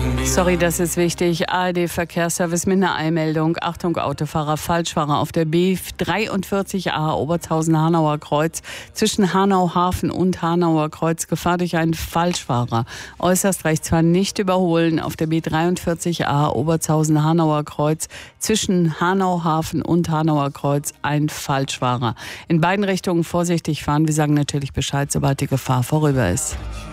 Sorry, das ist wichtig. ARD-Verkehrsservice mit einer Eilmeldung. Achtung, Autofahrer, Falschfahrer auf der B43A Obertshausen-Hanauer Kreuz. Zwischen Hanau-Hafen und Hanauer Kreuz Gefahr durch einen Falschfahrer. Äußerst rechts fahren, nicht überholen. Auf der B43A Obertshausen-Hanauer Kreuz. Zwischen Hanau-Hafen und Hanauer Kreuz ein Falschfahrer. In beiden Richtungen vorsichtig fahren. Wir sagen natürlich Bescheid, sobald die Gefahr vorüber ist.